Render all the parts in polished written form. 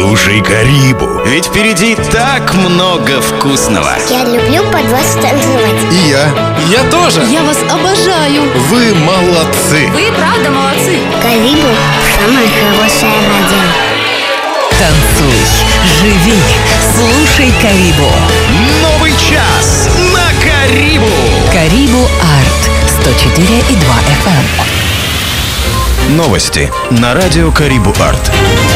Слушай Карибу, ведь впереди так много вкусного. Я люблю под вас танцевать. И я тоже. Я вас обожаю. Вы молодцы. Вы правда молодцы. Карибу – самая хорошая радио. Танцуй, живи, слушай Карибу. Новый час на Карибу. Карибу Арт 104,2 FM. Новости на радио Карибу Арт.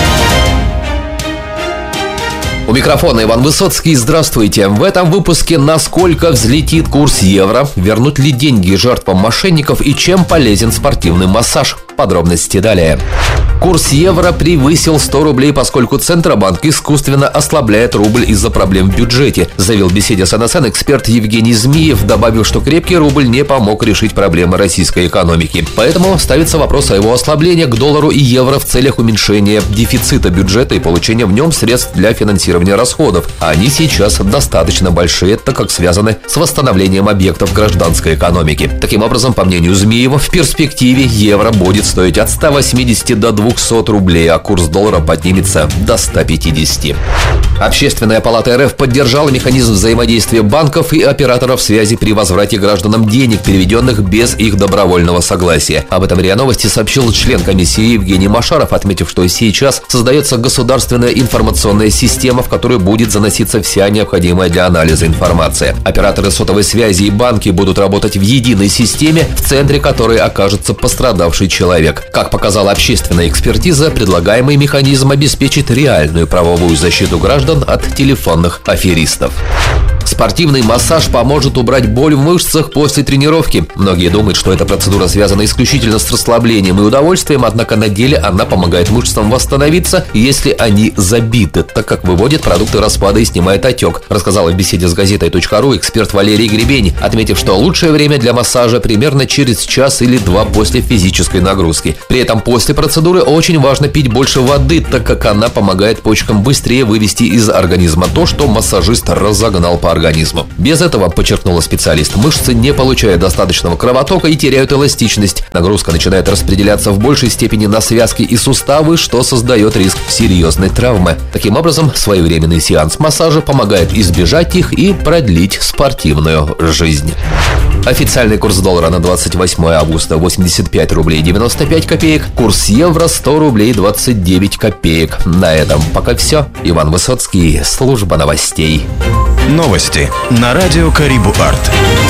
У микрофона Иван Высоцкий. Здравствуйте. В этом выпуске: насколько взлетит курс евро, вернут ли деньги жертвам мошенников и чем полезен спортивный массаж. Подробности далее. Курс евро превысил 100 рублей, поскольку Центробанк искусственно ослабляет рубль из-за проблем в бюджете, заявил в беседе с НСН эксперт Евгений Змиев, добавив, что крепкий рубль не помог решить проблемы российской экономики. Поэтому ставится вопрос о его ослаблении к доллару и евро в целях уменьшения дефицита бюджета и получения в нем средств для финансирования расходов. А они сейчас достаточно большие, так как связаны с восстановлением объектов гражданской экономики. Таким образом, по мнению Змиева, в перспективе евро будет стоить от 180 до 200 рублей, а курс доллара поднимется до 150. Общественная палата РФ поддержала механизм взаимодействия банков и операторов связи при возврате гражданам денег, переведенных без их добровольного согласия. Об этом РИА Новости сообщил член комиссии Евгений Машаров, отметив, что сейчас создается государственная информационная система, в которую будет заноситься вся необходимая для анализа информация. Операторы сотовой связи и банки будут работать в единой системе, в центре которой окажется пострадавший человек. Как показала общественная экспертиза, предлагаемый механизм обеспечит реальную правовую защиту граждан от телефонных аферистов. Спортивный массаж поможет убрать боль в мышцах после тренировки. Многие думают, что эта процедура связана исключительно с расслаблением и удовольствием, однако на деле она помогает мышцам восстановиться, если они забиты, так как выводит продукты распада и снимает отек, рассказал в беседе с газетой.ру эксперт Валерий Гребень, отметив, что лучшее время для массажа примерно через час или два после физической нагрузки. При этом после процедуры очень важно пить больше воды, так как она помогает почкам быстрее вывести из организма то, что массажист разогнал по организму. Без этого, подчеркнула специалист, мышцы не получают достаточного кровотока и теряют эластичность. Нагрузка начинает распределяться в большей степени на связки и суставы, что создает риск серьезной травмы. Таким образом, своевременный сеанс массажа помогает избежать их и продлить спортивную жизнь. Официальный курс доллара на 28 августа 85 рублей 95 копеек, курс евро 100 рублей 29 копеек. На этом пока все. Иван Высоцкий, служба новостей. Новости на радио Карибу Арт.